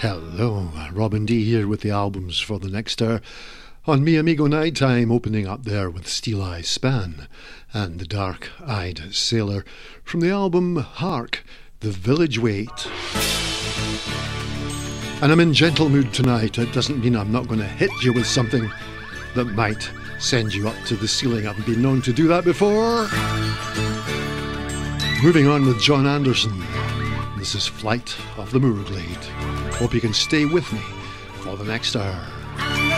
Hello, Robin D here with the albums for the next hour on Mi Amigo Nighttime, opening up there with Steel Eye Span and The Dark-Eyed Sailor from the album Hark, The Village Wait. And I'm in gentle mood tonight. It doesn't mean I'm not going to hit you with something that might send you up to the ceiling. I've been known to do that before. Moving on with John Anderson. This is Flight of the Moorglade. Hope you can stay with me for the next hour.